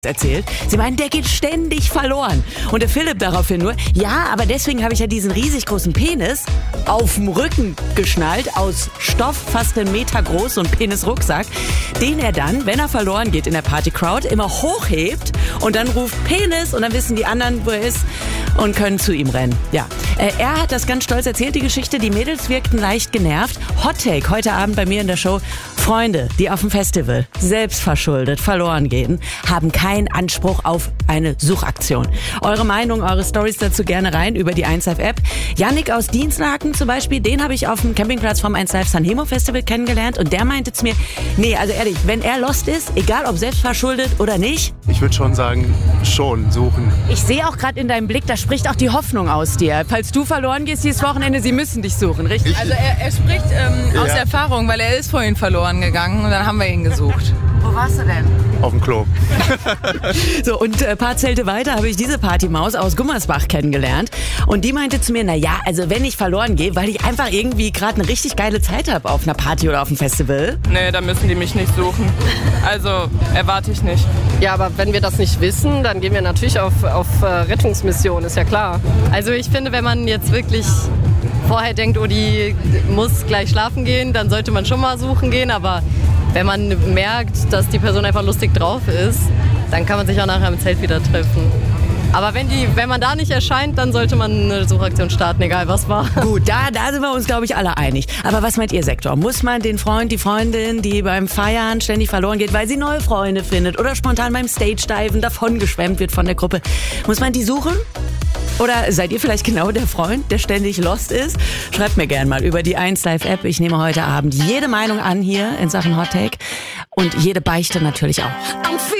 erzählt. Sie meinen, der geht ständig verloren. Und der Philipp daraufhin nur, ja, aber deswegen habe ich ja diesen riesig großen Penis auf dem Rücken geschnallt, aus Stoff, fast 1 Meter groß, so ein Penisrucksack, den er dann, wenn er verloren geht in der Partycrowd, immer hochhebt und dann ruft Penis und dann wissen die anderen, wo er ist und können zu ihm rennen. Ja, er hat das ganz stolz erzählt, die Geschichte. Die Mädels wirkten leicht genervt. Hot Take heute Abend bei mir in der Show. Freunde, die auf dem Festival selbstverschuldet verloren gehen, haben keinen Anspruch auf eine Suchaktion. Eure Meinung, eure Stories dazu gerne rein über die 1Live-App. Yannick aus Dienstlaken zum Beispiel, den habe ich auf dem Campingplatz vom 1Live Sanremo Festival kennengelernt und der meinte zu mir, nee, also ehrlich, wenn er lost ist, egal ob selbstverschuldet oder nicht. Ich würde schon sagen, schon suchen. Ich sehe auch gerade in deinem Blick, da spricht auch die Hoffnung aus dir. Falls du verloren gehst dieses Wochenende, sie müssen dich suchen, richtig? Also er spricht aus Erfahrung, weil er ist vorhin verloren gegangen und dann haben wir ihn gesucht. Wo warst du denn? Auf dem Klo. So, und ein paar Zelte weiter habe ich diese Partymaus aus Gummersbach kennengelernt. Und die meinte zu mir, naja, also wenn ich verloren gehe, weil ich einfach irgendwie gerade eine richtig geile Zeit habe auf einer Party oder auf einem Festival. Nee, da müssen die mich nicht suchen. Also erwarte ich nicht. Ja, aber wenn wir das nicht wissen, dann gehen wir natürlich auf Rettungsmission, ist ja klar. Also ich finde, wenn man jetzt wirklich vorher denkt, oh, die muss gleich schlafen gehen, dann sollte man schon mal suchen gehen, aber wenn man merkt, dass die Person einfach lustig drauf ist, dann kann man sich auch nachher im Zelt wieder treffen. Aber wenn man da nicht erscheint, dann sollte man eine Suchaktion starten, egal was war. Gut, da sind wir uns, glaube ich, alle einig. Aber was meint ihr, Sektor? Muss man den Freund, die Freundin, die beim Feiern ständig verloren geht, weil sie neue Freunde findet oder spontan beim Stage-Diven davongeschwemmt wird von der Gruppe, muss man die suchen? Oder seid ihr vielleicht genau der Freund, der ständig lost ist? Schreibt mir gerne mal über die 1Live-App. Ich nehme heute Abend jede Meinung an hier in Sachen Hot Take und jede Beichte natürlich auch.